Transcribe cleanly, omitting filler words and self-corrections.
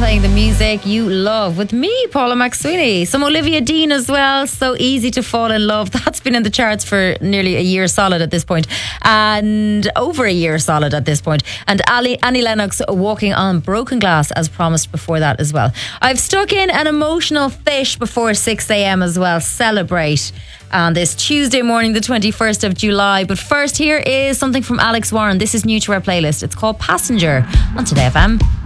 playing the music you love with me, Paula McSweeney. Some Olivia Dean as well. So Easy to Fall in Love. That's been in the charts for nearly a year solid at this point, and over a year solid at this point. And Annie Lennox, Walking on Broken Glass, as promised before that as well. I've stuck in an emotional fish before 6 a.m. as well. Celebrate on this Tuesday morning, the 21st of July. But first, here is something from Alex Warren. This is new to our playlist. It's called Passenger on Today FM.